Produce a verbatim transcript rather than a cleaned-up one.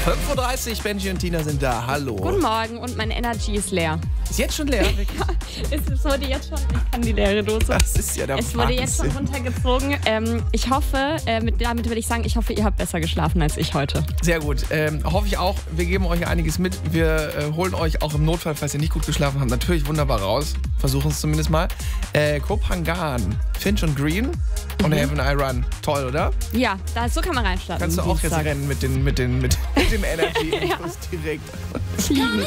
fünf Uhr dreißig, Benji und Tina sind da. Hallo. Guten Morgen und mein Energy ist leer. Ist jetzt schon leer? es wurde jetzt schon, ich kann die leere Dose. Das ist ja der Es wurde Wahnsinn. jetzt schon runtergezogen. Ähm, ich hoffe, äh, mit, damit will ich sagen, ich hoffe, ihr habt besser geschlafen als ich heute. Sehr gut. Ähm, hoffe ich auch. Wir geben euch einiges mit. Wir äh, holen euch auch im Notfall, falls ihr nicht gut geschlafen habt, natürlich wunderbar raus. Versuchen es zumindest mal. Äh, Kopangan, Finch und Green und Mhm. Heaven I Run. Toll, oder? Ja, da, so kann man reinstarten. Kannst du auch Dienstag. jetzt rennen mit, den, mit, den, mit, mit dem Energy. Ja. direkt. Ich liebe es.